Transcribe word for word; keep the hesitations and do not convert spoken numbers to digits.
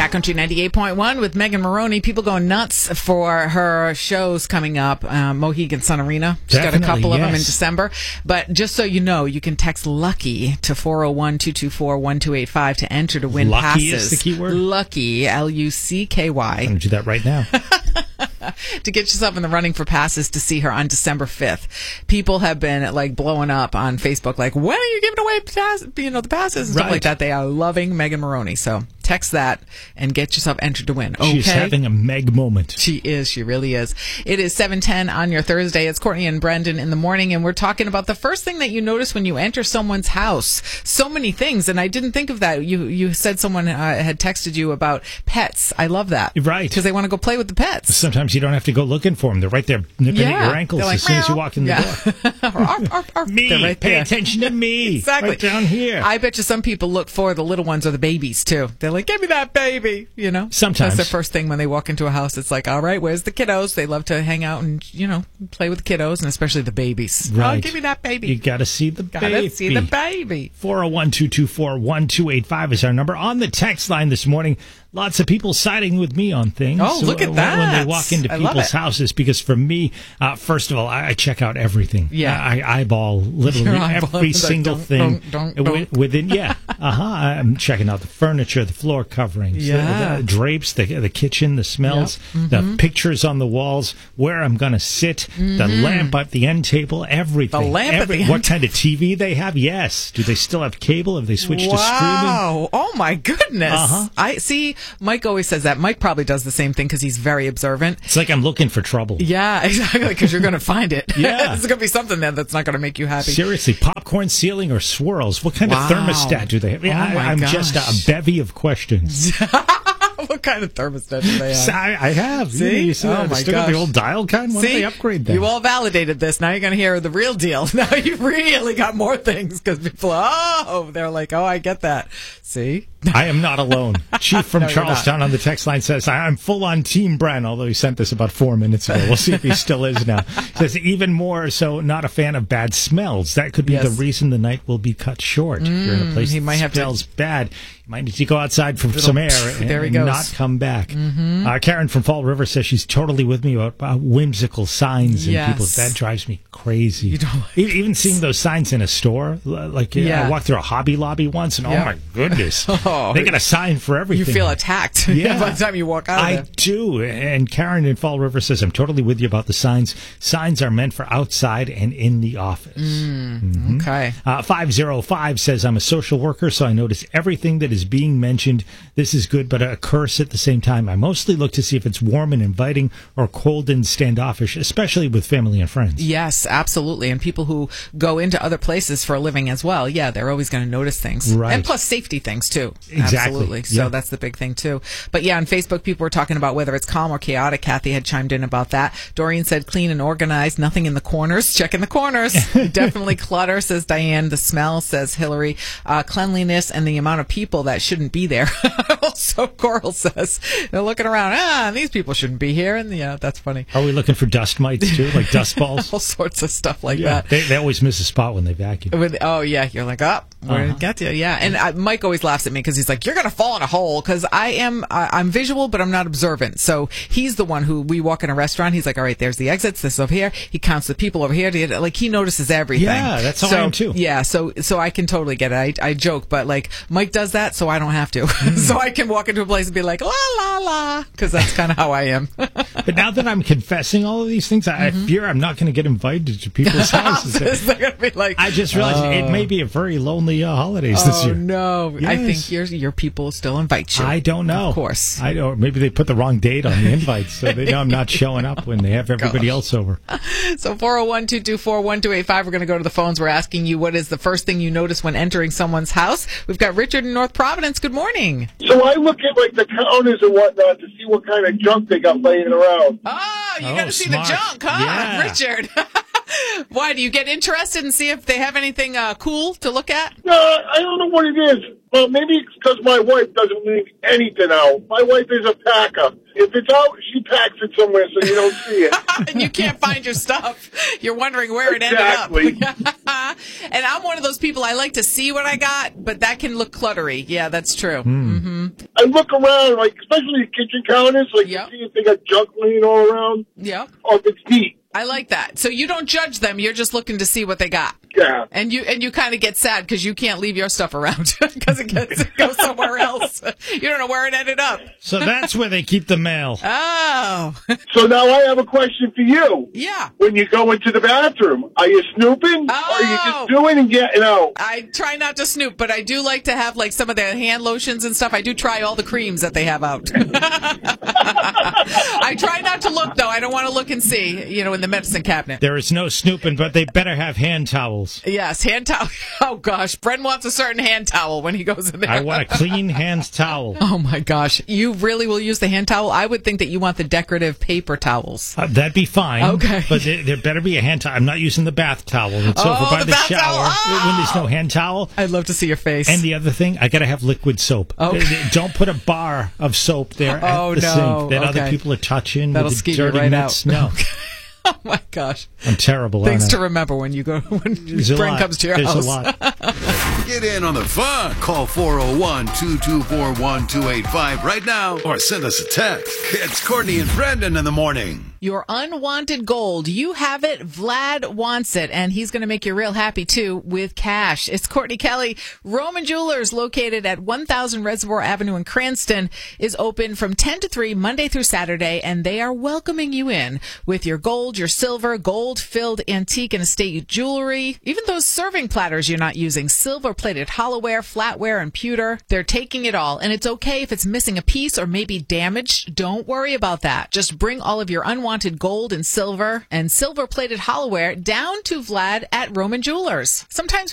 Cat Country ninety-eight point one with Megan Maroney. People going nuts for her shows coming up. Uh, Mohegan Sun Arena. She's got a couple of yes. them in December. But just so you know, you can text LUCKY to four oh one, two two four, one two eight five to enter to win Lucky passes. is the keyword? Lucky, L U C K Y. I'm going to do that right now. To get yourself in the running for passes to see her on December fifth. People have been like blowing up on Facebook like, when are you giving away pass, you know, the passes and stuff Right. like that. They are loving Megan Maroney. So text that and get yourself entered to win. Okay? She's having a Meg moment. She is. She really is. It is seven ten on your Thursday. It's Courtney and Brendan in the morning, and we're talking about the first thing that you notice when you enter someone's house. So many things, and I didn't think of that. You you said someone uh, had texted you about pets. I love that. Right. Because they want to go play with the pets. Sometimes you don't have to go looking for them. They're right there nipping Yeah. at your ankles They're like, as soon as you meow. walk in the Yeah. door. Or, arf, arf, arf. Me, They're right pay there. attention to me. Exactly. Right down here. I bet you some people look for the little ones or the babies, too. They're like, give me that baby, you know? Sometimes. That's their first thing when they walk into a house. It's like, all right, where's the kiddos? They love to hang out and, you know, play with the kiddos, and especially the babies. Right. Oh, give me that baby. You got to see the Gotta baby. see the baby. four oh one, two two four, one two eight five is our number. On the text line this morning, lots of people siding with me on things. Oh, look at when, that. When they walk into I love people's it. houses, because for me, uh, first of all, I, I check out everything. Yeah. I, I eyeball literally You're eyeballing every like, single don't, thing don't, don't, don't. wi- within. Yeah, uh-huh. I'm checking out the furniture, the floor coverings, Yeah. the, the drapes, the, the kitchen, the smells, Yep. the Mm-hmm. pictures on the walls, where I'm going to sit, the lamp at the end table, everything. The lamp at Every- the end What kind of T V they have? Yes. Do they still have cable? Have they switched to streaming? Wow. Oh, my goodness. Uh-huh. I see. Mike always says that. Mike probably does the same thing because he's very observant. It's like I'm looking for trouble. Yeah, exactly, because you're going to find it. Yeah. There's going to be something there that's not going to make you happy. Seriously, popcorn ceiling or swirls? What kind Wow. of thermostat do they have? Yeah, Oh, my I, I'm just a, gosh. a bevy of questions. What kind of thermostat do they So have? I, I have. See? You, know, you see Oh, that? my Still got the gosh. old dial kind? Why don't See, they upgrade that? you all validated this. Now you're going to hear the real deal. Now you really got more things because people, oh, they're like, oh, I get that. See? I am not alone. Chief from No, you're Charlestown not. on the text line says, I'm full on Team Bren, although he sent this about four minutes ago. We'll see if he still is now. Says, even more so, not a fan of bad smells. That could be Yes. the reason the night will be cut short. if you're in a place he that might have to- smells bad, you might need to go outside for some air and, there he and goes. not come back. Uh, Karen from Fall River says she's totally with me about uh, whimsical signs and Yes. people. That drives me crazy. You don't like E- Even seeing those signs in a store, l- like uh, Yeah. I walked through a Hobby Lobby once, and Yeah. oh my goodness, Oh. they got a sign for everything. You feel attacked Yeah. by the time you walk out of I there. do. And Karen in Fall River says, I'm totally with you about the signs. Signs are meant for outside and in the office. Mm, Okay. Uh, five oh five says, I'm a social worker, so I notice everything that is being mentioned. This is good, but a curse at the same time. I mostly look to see if it's warm and inviting or cold and standoffish, especially with family and friends. Yes, absolutely. And people who go into other places for a living as well, yeah, they're always going to notice things. Right. And plus safety things, too. Exactly. Absolutely. So Yeah. that's the big thing, too. But yeah, on Facebook, people were talking about whether it's calm or chaotic. Kathy had chimed in about that. Doreen said clean and organized, nothing in the corners. Check in the corners. Definitely clutter, says Diane. The smell, says Hillary. Uh, cleanliness and the amount of people that shouldn't be there. Also, Coral says, they're looking around, ah, these people shouldn't be here. And yeah, that's funny. Are we looking for dust mites, too, like dust balls? All sorts of stuff like Yeah, that. they, they always miss a spot when they vacuum. With, oh yeah, you're like, up, oh, where Uh-huh. did it get you? Yeah, and I, Mike always laughs at me because he's like, you're gonna fall in a hole because I am, I, I'm visual, but I'm not observant. So he's the one who we walk in a restaurant. He's like, all right, there's the exits. This is over here. He counts the people over here. To, like he notices everything. Yeah, that's how so, I am too. Yeah, so so I can totally get it. I, I joke, but like Mike does that, so I don't have to. So I can walk into a place and be like, la la la, because that's kind of how I am. But now that I'm confessing all of these things, I, I fear I'm not going to get invited to people's houses. They're gonna be like, I just realized oh. it may be a very lonely uh, holidays this Oh year. no! I Yes. think your your people still invite you. I don't know. Of course. I don't. Maybe they put the wrong date on the invite, so they know I'm not showing up when they have everybody else over. So four oh one, two two four, one two eight five, we're going to go to the phones. We're asking you what is the first thing you notice when entering someone's house. We've got Richard in North Providence. Good morning. So I look at like the counters and whatnot to see what kind of junk they got laying around. Oh, you Oh, got to see smart. the junk, huh, Yeah. Richard? Why, do you get interested and see if they have anything uh, cool to look at? No, I don't know what it is. Well, maybe it's because my wife doesn't leave anything out. My wife is a packer. If it's out, she packs it somewhere so you don't see it. And you can't find your stuff. You're wondering where Exactly. it ended up. And I'm one of those people, I like to see what I got, but that can look cluttery. Yeah, that's true. Mm. Mm-hmm. I look around, like, especially the kitchen counters, like, Yep. you see if they got junk laying all around, Yep. or if it's neat. I like that. So you don't judge them. You're just looking to see what they got. Yeah. And you and you kind of get sad because you can't leave your stuff around because it, gets- it goes somewhere else. You don't know where it ended up. So that's where they keep the mail. Oh, So now I have a question for you. yeah. When you go into the bathroom, are you snooping? Or are you Oh. just doing and getting out? I try not to snoop, but I do like to have like some of their hand lotions and stuff. I do try all the creams that they have out. I try not to look though. I don't want to look and see, you know, in the medicine cabinet. There is no snooping, but they better have hand towels. Yes, hand towel. Oh gosh, Bren wants a certain hand towel when he goes in there. I want a clean hand towel. Oh my gosh, you really will use the hand towel? I would think that you want the decorative paper towels. Uh, that'd be fine. Okay. But there, there better be a hand towel. I'm not using the bath towel. It's Oh, over by the the, bath shower towel. Oh! when there's no hand towel. I'd love to see your face. And the other thing, I got to have liquid soap. Okay. Uh, Don't put a bar of soap there Oh, at the no. sink that Okay. other people are touching That'll with the skeeve you dirty right mitts. out. No. Oh my gosh. I'm terrible. Things aren't to I? remember when you go when There's a Bren lot. comes to your There's house. a lot. Get in on the fun. Call four oh one, two two four, one two eight five right now or send us a text. It's Courtney and Brendan in the morning. Your unwanted gold. You have it. Vlad wants it, and he's going to make you real happy, too, with cash. It's Courtney Kelly. Roman Jewelers, located at one thousand Reservoir Avenue in Cranston, is open from ten to three, Monday through Saturday, and they are welcoming you in with your gold, your silver, gold-filled antique and estate jewelry, even those serving platters you're not using, silver-plated hollowware, flatware, and pewter. They're taking it all, and it's okay if it's missing a piece or maybe damaged. Don't worry about that. Just bring all of your unwanted gold and silver and silver-plated hollowware down to Vlad at Roman Jewelers. Sometimes